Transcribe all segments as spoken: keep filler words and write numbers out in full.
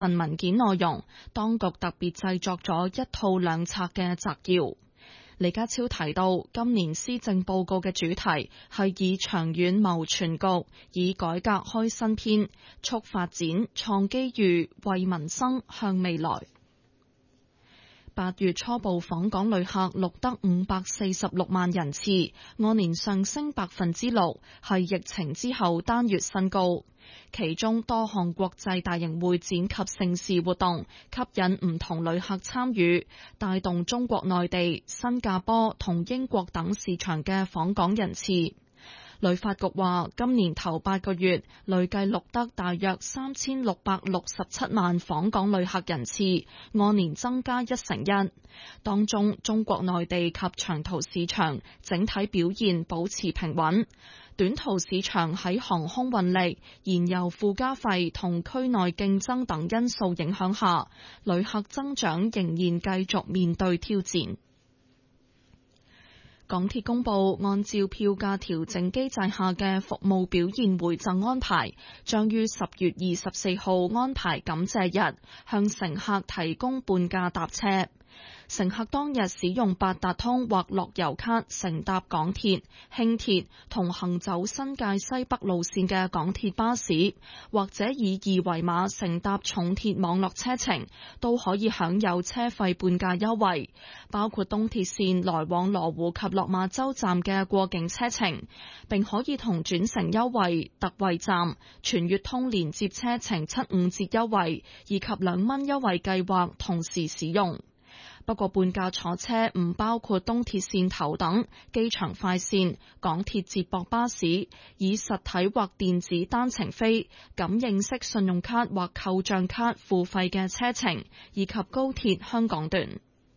份文件內容，當局特別製作咗一套兩冊嘅摘要。李家超提到，今年施政報告嘅主題係以長遠謀全局，以改革開新篇，促發展、創機遇，為民生向未來。八月初步訪港旅客錄得五百四十六萬人次，按年上升百分之六，係疫情之後單月新高。其中多項國際大型會展及盛事活動吸引唔同旅客參與，帶動中國內地、新加坡同英國等市場嘅訪港人次。旅發局話，今年頭八個月累計錄得大約三千六百六十七萬訪港旅客人次，按年增加一成一。當中，中國內地及長途市場整體表現保持平穩，短途市場喺航空運力、燃油附加費同區內競爭等因素影響下，旅客增長仍然繼續面對挑戰。港鐵公布，按照票價調整機制下嘅服務表現回贈安排，將於十月二十四號安排感謝日，向乘客提供半價搭車。乘客當日使用八達通或樂悠卡乘搭港鐵、輕鐵同行走新界西北路線嘅港鐵巴士，或者以二維碼乘搭重鐵網絡車程，都可以享有車費半價優惠，包括東鐵線來往羅湖及落馬洲站嘅過境車程，並可以同轉乘優惠、特惠站、全月通連接車程七五折優惠以及兩蚊優惠計劃同時使用。不過半價坐車唔包括東鐵線頭等、機場快線、港鐵接駁巴士、以實體或電子單程飛、感應式信用卡或扣賬卡付費嘅車程，以及高鐵香港段。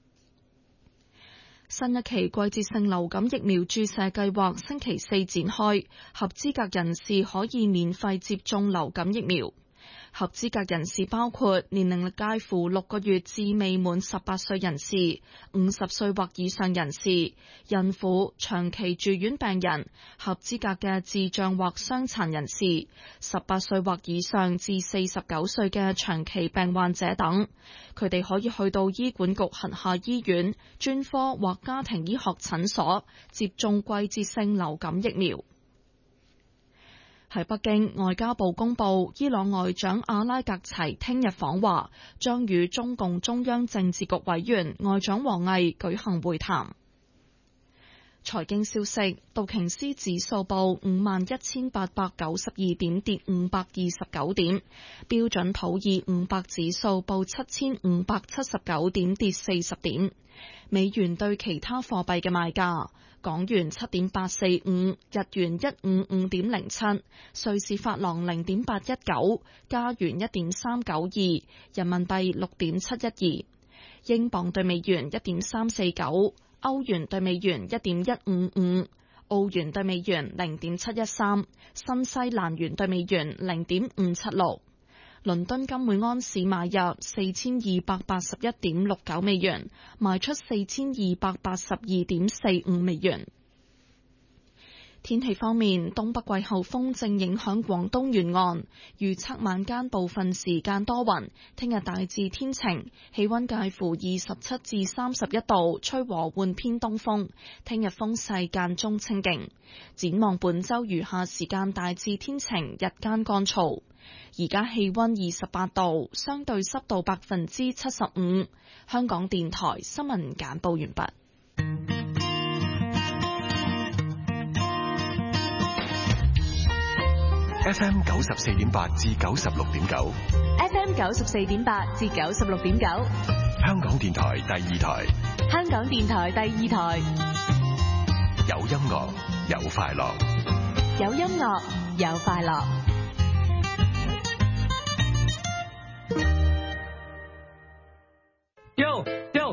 新一期季節性流感疫苗注射計劃星期四展開，合資格人士可以免費接種流感疫苗。合資格人士包括年齡介乎六個月至未滿十八歲人士、五十歲或以上人士、孕婦、長期住院病人、合資格嘅智障或傷殘人士、十八歲或以上至四十九歲嘅長期病患者等。佢哋可以去到醫管局轄下醫院、專科或家庭醫學診所接種季節性流感疫苗。喺北京，外交部公布，伊朗外長阿拉格齊聽日訪華，將與中共中央政治局委員外長王毅舉行會談。財經消息，道瓊斯指數報五萬一千八百九十二點，跌五百二十九點；標準普爾五百指數報七千五百七十九點，跌四十點。美元對其他貨幣嘅賣價：港元七點八四五，日元一五五點零七，瑞士法郎零點八一九，加元一點三九二，人民幣六點七一二，英鎊對美元一點三四九。歐元對美元一點一五五，澳元對美元零點七一三，新西蘭元對美元零點五七六。倫敦金每安士買入四千二百八十一點六九美元，賣出四千二百八十二點四五美元。天氣方面，東北季候風正影響廣東沿岸，預測晚間部分時間多雲，聽日大致天晴，氣溫介乎二十七至三十一度，吹和緩偏東風，聽日風勢間中清勁。展望本周餘下時間大致天晴，日間乾燥。而家氣溫二十八度，相對濕度百分之七十五。香港電台新聞簡報完畢。 F M 九十四點八至九十六點九 ，F M 九十四點八至九十六點九， 香港電台第二台， 香港電台第二台， 有音樂有快樂， 有音樂有快樂。 Yo yo